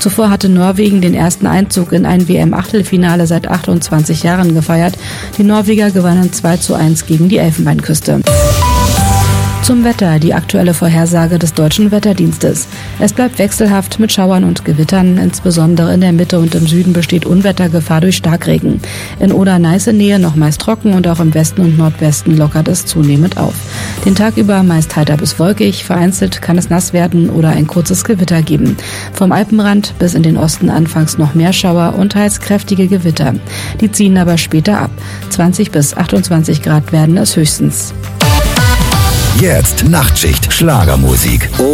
Zuvor hatte Norwegen den ersten Einzug in ein WM-Achtelfinale seit 28 Jahren gefeiert. Die Norweger gewannen 2:1 gegen die Elfenbeinküste. Zum Wetter, die aktuelle Vorhersage des Deutschen Wetterdienstes. Es bleibt wechselhaft mit Schauern und Gewittern. Insbesondere in der Mitte und im Süden besteht Unwettergefahr durch Starkregen. In Oder-Neiße-Nähe noch meist trocken und auch im Westen und Nordwesten lockert es zunehmend auf. Den Tag über meist heiter bis wolkig, vereinzelt kann es nass werden oder ein kurzes Gewitter geben. Vom Alpenrand bis in den Osten anfangs noch mehr Schauer und teils kräftige Gewitter. Die ziehen aber später ab. 20 bis 28 Grad werden es höchstens. Jetzt Nachtschicht Schlagermusik.